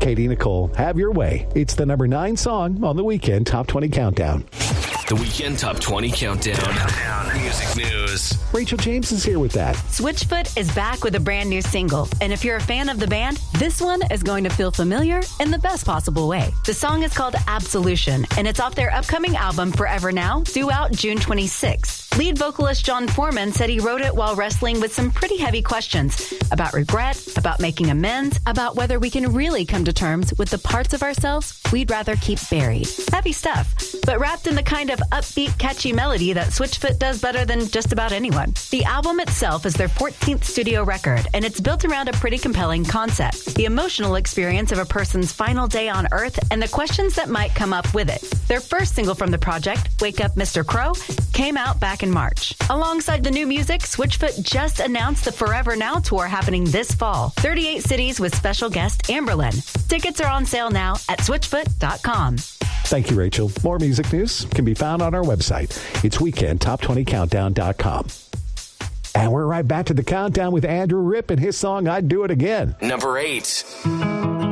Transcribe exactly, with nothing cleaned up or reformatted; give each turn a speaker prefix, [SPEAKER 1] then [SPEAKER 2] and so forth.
[SPEAKER 1] Katie Nicole, Have Your Way. It's the number nine song on the Weekend Top twenty Countdown.
[SPEAKER 2] The Weekend Top twenty Countdown. Music news.
[SPEAKER 1] Rachel James is here with that.
[SPEAKER 3] Switchfoot is back with a brand new single. And if you're a fan of the band, this one is going to feel familiar in the best possible way. The song is called Absolution, and it's off their upcoming album Forever Now, due out June twenty-sixth. Lead vocalist John Foreman said he wrote it while wrestling with some pretty heavy questions about regret, about making amends, about whether we can really come to terms with the parts of ourselves we'd rather keep buried. Heavy stuff, but wrapped in the kind of upbeat, catchy melody that Switchfoot does better than just about anyone. The album itself is their fourteenth studio record, and it's built around a pretty compelling concept: the emotional experience of a person's final day on Earth and the questions that might come up with it. Their first single from the project, Wake Up Mister Crow, came out back in March. Alongside the new music, Switchfoot just announced the Forever Now tour happening this fall. thirty-eight cities with special guest Amberlynn. Tickets are on sale now at switchfoot dot com.
[SPEAKER 1] Thank you, Rachel. More music news can be found on our website. It's weekend top twenty countdown dot com. And we're right back to the countdown with Andrew Ripp and his song, I'd Do It Again.
[SPEAKER 2] Number eight.